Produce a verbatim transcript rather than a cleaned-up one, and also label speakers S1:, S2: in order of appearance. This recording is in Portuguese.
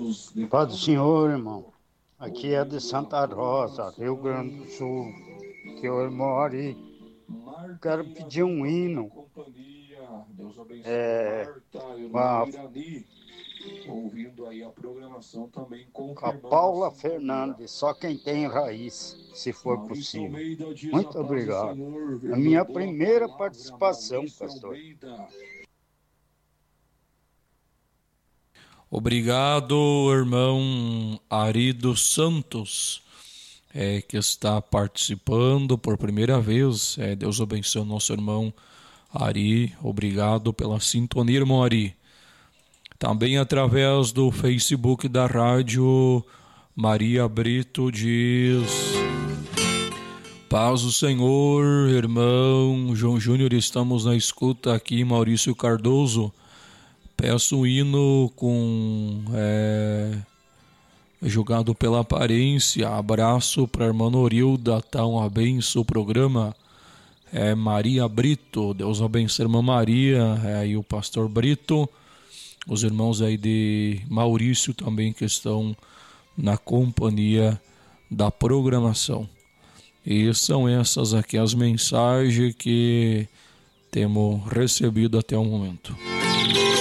S1: Paz do Senhor, irmão. Aqui é de Santa Rosa, Rio Grande do Sul, que eu moro e quero pedir um hino. É, uma, com a Paula Fernandes, Só Quem Tem Raiz, se for possível. Muito obrigado. A minha primeira participação, pastor.
S2: Obrigado, irmão Ari dos Santos, é, que está participando por primeira vez. É, Deus abençoe o nosso irmão Ari. Obrigado pela sintonia, irmão Ari. Também através do Facebook da rádio, Maria Brito diz: paz do Senhor, irmão João Júnior, estamos na escuta aqui, Maurício Cardoso. Peço um hino com é, julgado pela aparência. Abraço para a irmã Norilda, tá um abenço o programa. É Maria Brito, Deus abençoe a irmã Maria, é aí o pastor Brito, os irmãos aí de Maurício também que estão na companhia da programação. E são essas aqui as mensagens que temos recebido até o momento.